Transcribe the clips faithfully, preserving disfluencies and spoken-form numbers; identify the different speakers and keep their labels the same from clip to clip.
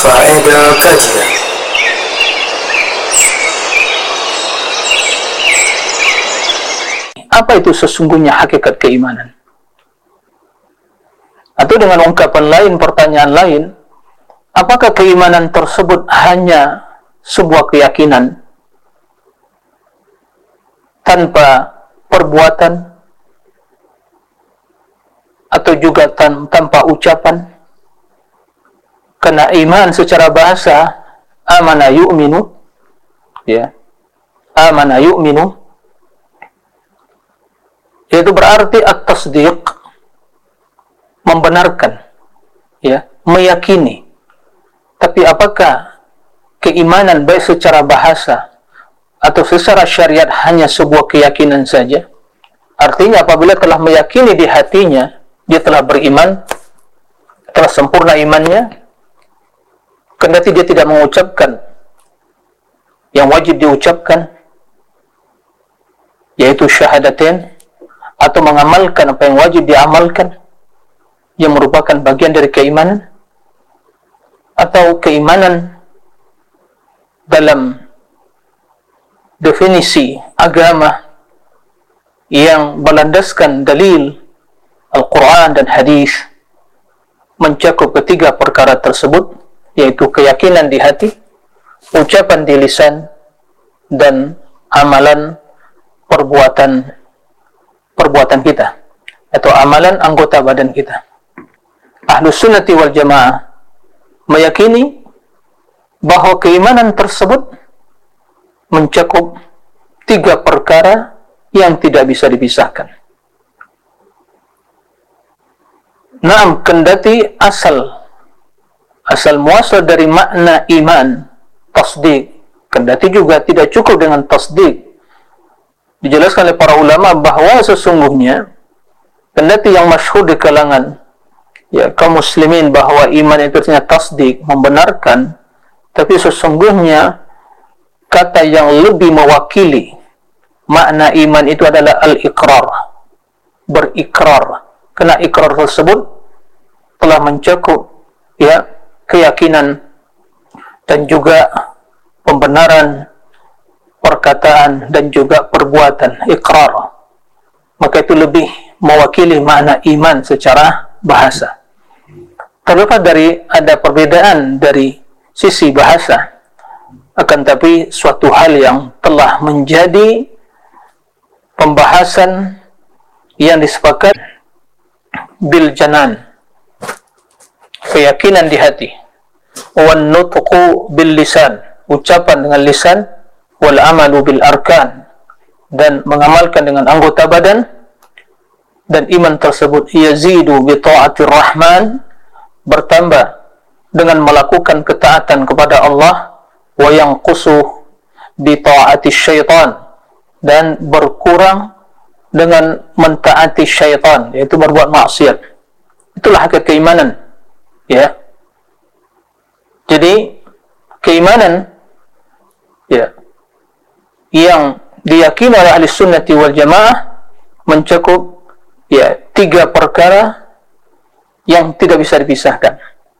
Speaker 1: Faedah kajian.
Speaker 2: Apa itu sesungguhnya hakikat keimanan? Atau dengan ungkapan lain, pertanyaan lain, apakah keimanan tersebut hanya sebuah keyakinan tanpa perbuatan atau juga tan tanpa ucapan? Karena iman secara bahasa amana yu'minu, ya, amana yu'minu, yaitu berarti at-tasdiq, membenarkan, ya, meyakini. Tapi apakah keimanan baik secara bahasa atau secara syariat hanya sebuah keyakinan saja? Artinya apabila telah meyakini di hatinya, dia telah beriman, telah sempurna imannya, kendati dia tidak mengucapkan yang wajib diucapkan, yaitu syahadatain, atau mengamalkan apa yang wajib diamalkan, yang merupakan bagian dari keimanan, atau keimanan dalam definisi agama yang berlandaskan dalil Al-Quran dan hadis, mencakup ketiga perkara tersebut, yaitu keyakinan di hati, ucapan di lisan, dan amalan perbuatan perbuatan kita, atau amalan anggota badan kita. Ahlus sunnati wal jamaah meyakini bahwa keimanan tersebut mencakup tiga perkara yang tidak bisa dipisahkan. Naam, kendati asal asal muasal dari makna iman, tasdik, kendati juga tidak cukup dengan tasdik. Dijelaskan oleh para ulama bahwa sesungguhnya kendati yang masyhur di kalangan ya kaum muslimin bahwa iman itu artinya tasdik, membenarkan, tapi sesungguhnya kata yang lebih mewakili makna iman itu adalah al-iqrar, berikrar. Karena ikrar tersebut telah mencakup ya keyakinan dan juga pembenaran perkataan dan juga perbuatan, ikrar. Maka itu lebih mewakili makna iman secara bahasa. Terlepas dari ada perbedaan dari sisi bahasa, akan tapi suatu hal yang telah menjadi pembahasan yang disepakati bil janan, keyakinan di hati, wan nutqu bil lisan, ucapan dengan lisan, wal amalu bil arkan, dan mengamalkan dengan anggota badan. Dan iman tersebut yazidu bi ta'atir rahman, bertambah dengan melakukan ketaatan kepada Allah, wa yanqusu bi ta'atis syaitan, dan berkurang dengan mentaati syaitan, yaitu berbuat maksiat. Itulah hakikat keimanan, ya. Jadi keimanan ya yang diyakini oleh ahli sunnati wal jamaah mencakup ya tiga perkara yang tidak bisa dipisahkan.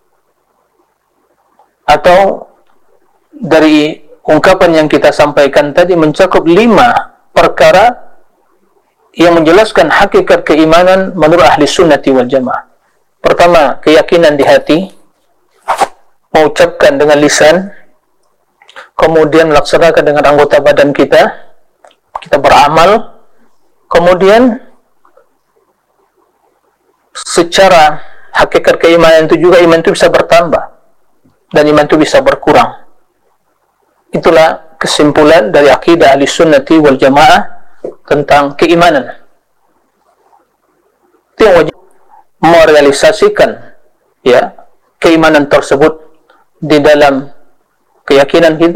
Speaker 2: Atau dari ungkapan yang kita sampaikan tadi mencakup lima perkara yang menjelaskan hakikat keimanan menurut ahli sunnati wal jamaah. Pertama, keyakinan di hati, mengucapkan dengan lisan, kemudian melaksanakan dengan anggota badan kita, kita beramal, kemudian secara hakikat keimanan itu juga iman itu bisa bertambah dan iman itu bisa berkurang. Itulah kesimpulan dari akidah ahli sunnati wal jamaah tentang keimanan. Itu yang wajib merealisasikan ya keimanan tersebut di dalam keyakinan kita.